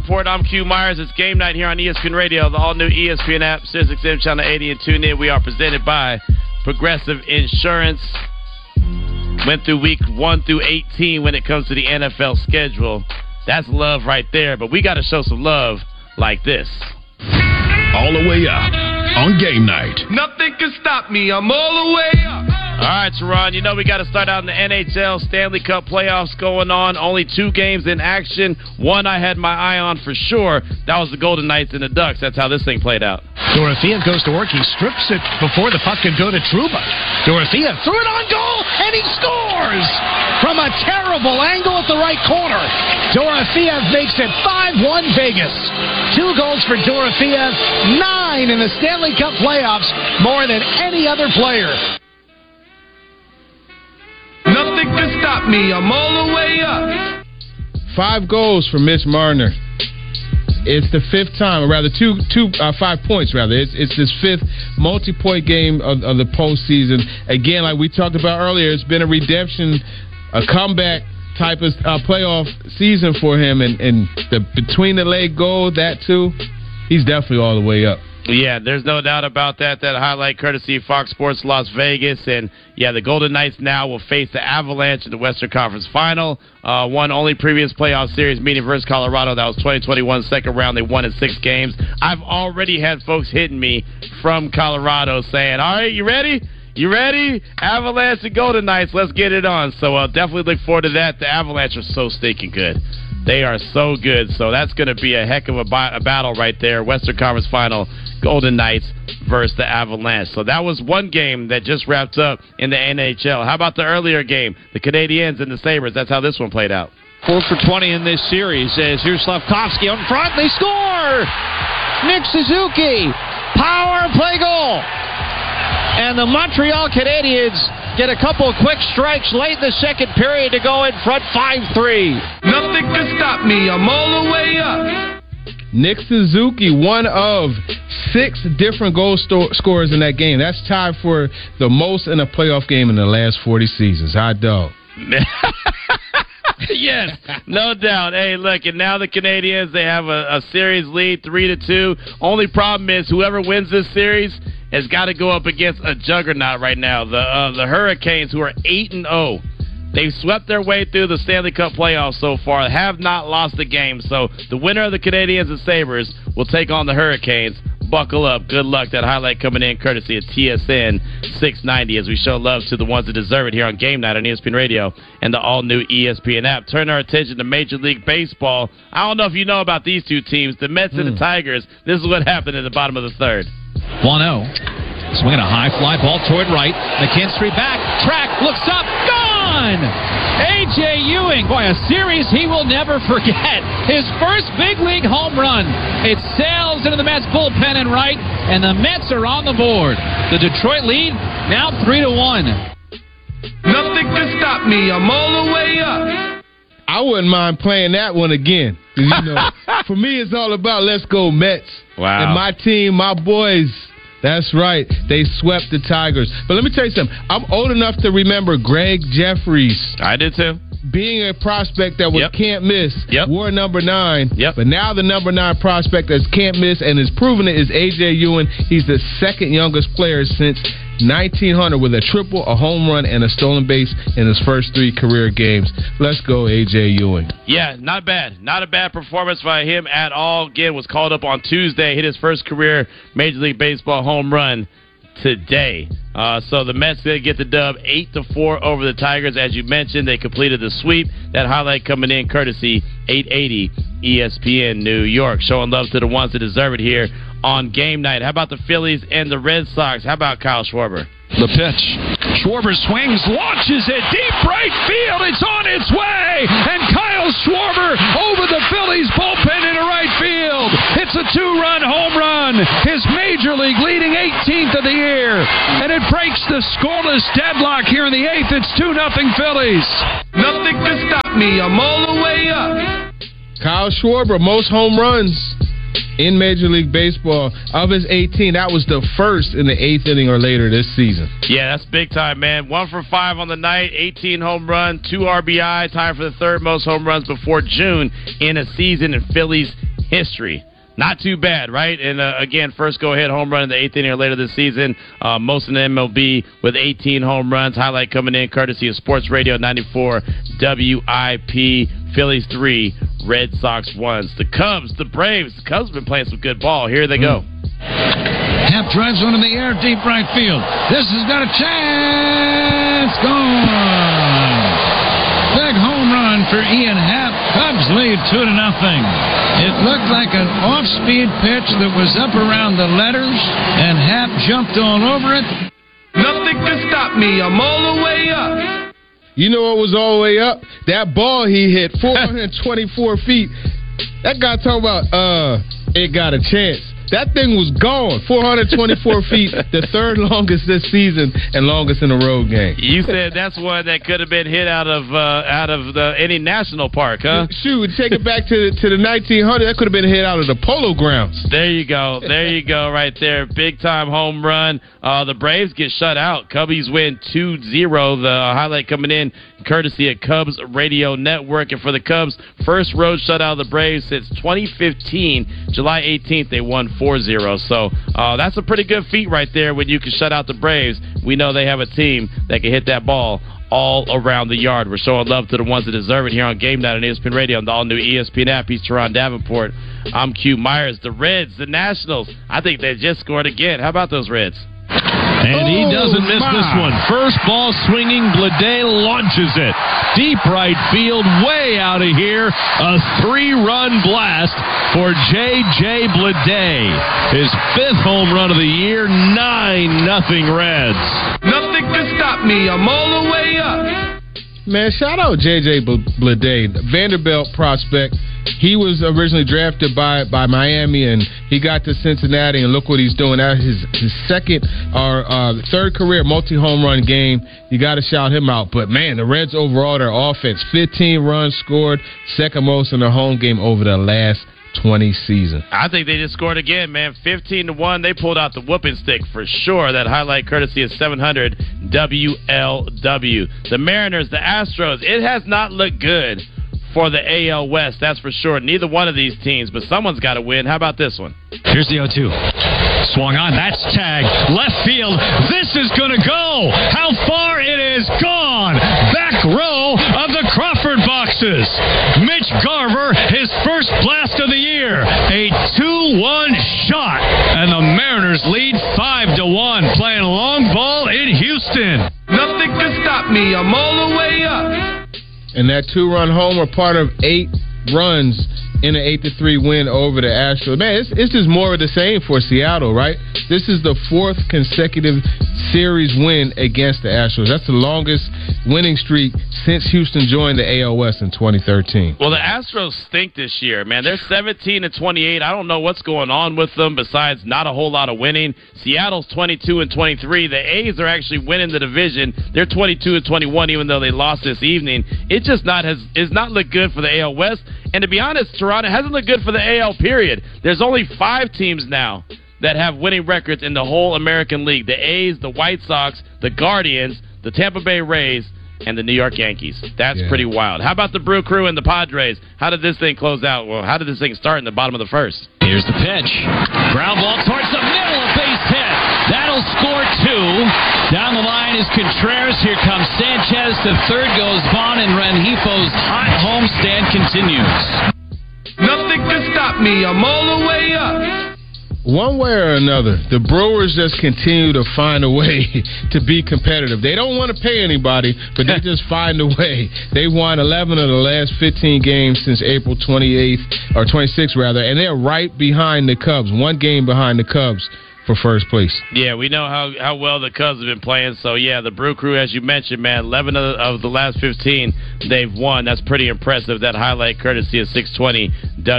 Report. I'm Q Myers. It's game night here on ESPN Radio, the all-new ESPN app, SiriusXM Channel 80, and tune in. We are presented by Progressive Insurance. Went through week 1 through 18 when it comes to the NFL schedule. That's love right there, but we got to show some love like this. All the way up on game night. Nothing can stop me. I'm all the way up. All right, Teron, you know we got to start out in the NHL Stanley Cup playoffs going on. Only 2 games in action. One I had my eye on for sure. That was the Golden Knights and the Ducks. That's how this thing played out. Dorofeev goes to work. He strips it before the puck could go to Trouba. Dorofeev threw it on goal, and he scores! From a terrible angle at the right corner. Dorofeev makes it 5-1 Vegas. 2 goals for Dorofeev, 9 in the Stanley Cup playoffs, more than any other player. Nothing can stop me. I'm all the way up. 5 goals for Mitch Marner. It's the 5th time, or rather 5 points, rather. It's his 5th multi-point game of the postseason. Again, like we talked about earlier, it's been a redemption, a comeback type of playoff season for him. And the between-the-leg goal, that too, he's definitely all the way up. Yeah, there's no doubt about that. That highlight courtesy of Fox Sports Las Vegas. And, yeah, the Golden Knights now will face the Avalanche in the Western Conference Final. Won only previous playoff series meeting versus Colorado. That was 2021 second round. They won in 6 games. I've already had folks hitting me from Colorado saying, all right, you ready? You ready? Avalanche and Golden Knights, let's get it on. So definitely look forward to that. The Avalanche are so stinking good. They are so good. So that's going to be a heck of a battle right there. Western Conference Final, Golden Knights versus the Avalanche. So that was one game that just wrapped up in the NHL. How about the earlier game? The Canadiens and the Sabres. That's how this one played out. 4 for 20 in this series. As here's Slavkovsky on front. They score! Nick Suzuki. Power play goal. And the Montreal Canadiens get a couple of quick strikes late in the second period to go in front 5-3. Nothing can stop me. I'm all the way up. Nick Suzuki, one of 6 different goal scorers in that game. That's tied for the most in a playoff game in the last 40 seasons. Hot dog. Yes, no doubt. Hey, look, and now the Canadiens, they have a series lead, 3-2. Only problem is whoever wins this series has got to go up against a juggernaut right now. The Hurricanes, who are 8-0. They've swept their way through the Stanley Cup playoffs so far, have not lost a game. So the winner of the Canadiens and Sabres will take on the Hurricanes. Buckle up. Good luck. That highlight coming in courtesy of TSN 690 as we show love to the ones that deserve it here on Game Night on ESPN Radio and the all-new ESPN app. Turn our attention to Major League Baseball. I don't know if you know about these 2 teams, the Mets and the Tigers. This is what happened at the bottom of the 3rd. 1-0. Swinging a high fly ball toward right. McKinstry back. Track. Looks up. Gone! A.J. Ewing. Boy, a series he will never forget. His first big league home run. It sails into the Mets bullpen and right, and the Mets are on the board. The Detroit lead now 3-1. Nothing can stop me. I'm all the way up. I wouldn't mind playing that one again. You know, for me, it's all about let's go Mets. Wow. And my team, my boys. That's right. They swept the Tigers. But let me tell you something. I'm old enough to remember Greg Jeffries. I did too. Being a prospect that was can't miss. Wore number 9. But now the number 9 prospect that's can't miss and is proving it is A.J. Ewing. He's the 2nd youngest player since 1900 with a triple, a home run, and a stolen base in his first 3 career games. Let's go, A.J. Ewing. Yeah, not bad. Not a bad performance by him at all. Again, was called up on Tuesday, hit his first career Major League Baseball home run today. So the Mets did get the dub 8-4 over the Tigers. As you mentioned, they completed the sweep. That highlight coming in courtesy 880 ESPN New York. Showing love to the ones that deserve it here on Game Night. How about the Phillies and the Red Sox? How about Kyle Schwarber? The pitch. Schwarber swings, launches it deep right field. It's on its way. And Kyle Schwarber over the Phillies bullpen into right field. It's a 2-run home run. His major league leading 18th of the year. And it breaks the scoreless deadlock here in the 8th. It's 2-0 Phillies. Nothing can stop me. I'm all the way up. Kyle Schwarber, most home runs in Major League Baseball. Of his 18, that was the first in the 8th inning or later this season. Yeah, that's big time, man. 1 for 5 on the night, 18 home run, 2 RBI, tied for the third most home runs before June in a season in Phillies history. Not too bad, right? And again, first go-ahead home run in the 8th inning or later this season. Most in the MLB with 18 home runs. Highlight coming in courtesy of Sports Radio 94 WIP. Phillies 3, Red Sox 1. The Cubs, the Braves. The Cubs have been playing some good ball. Here they go. Happ drives one in the air, deep right field. This has got a chance. Gone. Big home run for Ian Happ. Cubs lead 2-0. It looked like an off-speed pitch that was up around the letters, and Happ jumped all over it. Nothing can stop me. I'm all the way up. You know what was all the way up? That ball he hit, 424 feet. That guy talking about, it got a chance. That thing was gone. 424 feet, the third longest this season and longest in a road game. You said that's one that could have been hit out of any national park, huh? Shoot, take it back to the 1900s. That could have been hit out of the Polo Grounds. There you go. There you go right there. Big-time home run. The Braves get shut out. Cubbies win 2-0. The highlight coming in courtesy of Cubs Radio Network. And for the Cubs, first road shutout of the Braves since 2015. July 18th, they won 4-0. So that's a pretty good feat right there when you can shut out the Braves. We know they have a team that can hit that ball all around the yard. We're showing love to the ones that deserve it here on Game Night on ESPN Radio on the all-new ESPN app. He's Teron Davenport. I'm Q Myers. The Reds, the Nationals, I think they just scored again. How about those Reds? And he doesn't miss this one. First ball swinging, Bleday launches it. Deep right field, way out of here. A 3-run blast for J.J. Bleday. His 5th home run of the year, 9-0 Reds. Nothing can stop me. I'm all the way up. Man, shout out J.J. Bleday, Vanderbilt prospect. He was originally drafted by Miami, and he got to Cincinnati, and look what he's doing. That's his second or third career multi-home run game. You got to shout him out. But, man, the Reds overall, their offense, 15 runs scored, second most in their home game over the last 20 seasons. I think they just scored again, man. 15-1. They pulled out the whooping stick for sure. That highlight courtesy of 700 WLW. The Mariners, the Astros, it has not looked good for the AL West, that's for sure. Neither one of these teams, but someone's got to win. How about this one? Here's the 0-2. Swung on, that's tagged. Left field, this is going to go. How far it is gone. Back row of the Crawford boxes. Mitch Garver, his first blast of the year. A 2-1 shot. And the Mariners lead 5-1, playing long ball in Houston. Nothing can stop me. I'm all the way up. And that 2-run homer, part of 8 runs in an 8-3 win over the Astros. Man, it's just more of the same for Seattle, right? This is the 4th consecutive series win against the Astros. That's the longest winning streak since Houston joined the AL West in 2013. Well, the Astros stink this year, man. They're 17-28. I don't know what's going on with them besides not a whole lot of winning. Seattle's 22-23. The A's are actually winning the division. They're 22-21, even though they lost this evening. It just is not look good for the AL West. And to be honest, Toronto hasn't looked good for the AL, period. There's only 5 teams now that have winning records in the whole American League. The A's, the White Sox, the Guardians, the Tampa Bay Rays, and the New York Yankees. That's pretty wild. How about the Brew Crew and the Padres? How did this thing close out? Well, how did this thing start in the bottom of the first? Here's the pitch. Ground ball towards the middle, a base hit. That'll score 2. Down the line is Contreras. Here comes Sanchez. To third goes Vaughn, and Rengifo's hot homestand continues. Nothing can stop me. I'm all the way up. One way or another, the Brewers just continue to find a way to be competitive. They don't want to pay anybody, but they just find a way. They won 11 of the last 15 games since April 28th, or 26th rather, and they're right behind the Cubs, 1 game behind the Cubs for first place. Yeah, we know how well the Cubs have been playing. So, yeah, the Brew Crew, as you mentioned, man, 11 of the last 15 they've won. That's pretty impressive. That highlight courtesy of 620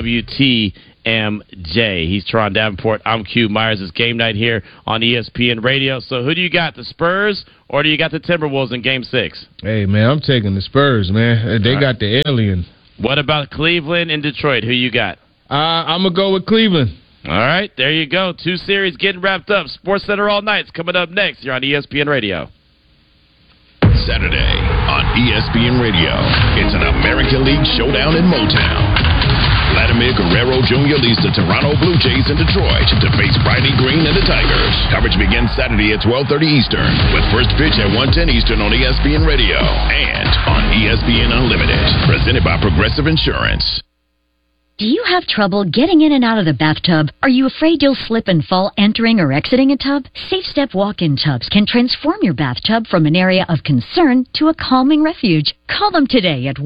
WTMJ. He's Teron Davenport. I'm Q Myers. It's Game Night here on ESPN Radio. So who do you got, the Spurs or do you got the Timberwolves in Game 6? Hey, man, I'm taking the Spurs, man. They got the alien. What about Cleveland and Detroit? Who you got? I'm going to go with Cleveland. All right, there you go. 2 series getting wrapped up. Sports Center All Night's coming up next. You're on ESPN Radio. Saturday on ESPN Radio, it's an American League showdown in Motown. Vladimir Guerrero Jr. leads the Toronto Blue Jays in Detroit to face Bridie Green and the Tigers. Coverage begins Saturday at 12:30 Eastern, with first pitch at 1:10 Eastern on ESPN Radio and on ESPN Unlimited. Presented by Progressive Insurance. Do you have trouble getting in and out of the bathtub? Are you afraid you'll slip and fall entering or exiting a tub? Safe Step walk-in tubs can transform your bathtub from an area of concern to a calming refuge. Call them today at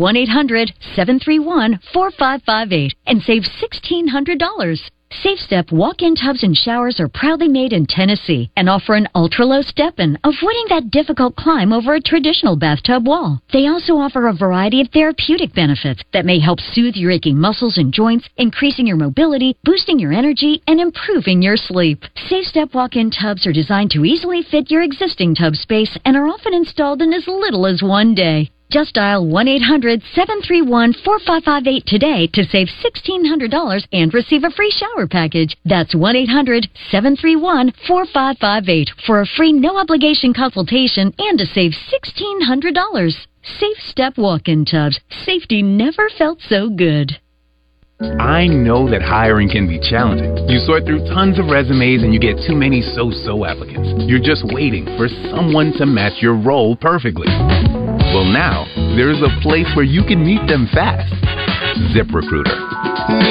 1-800-731-4558 and save $1,600. Safe Step walk-in tubs and showers are proudly made in Tennessee and offer an ultra-low step-in, avoiding that difficult climb over a traditional bathtub wall. They also offer a variety of therapeutic benefits that may help soothe your aching muscles and joints, increasing your mobility, boosting your energy, and improving your sleep. Safe Step walk-in tubs are designed to easily fit your existing tub space and are often installed in as little as 1 day. Just dial 1-800-731-4558 today to save $1,600 and receive a free shower package. That's 1-800-731-4558 for a free no-obligation consultation and to save $1,600. Safe Step walk-in tubs. Safety never felt so good. I know that hiring can be challenging. You sort through tons of resumes and you get too many so-so applicants. You're just waiting for someone to match your role perfectly. Well, now, there's a place where you can meet them fast. ZipRecruiter.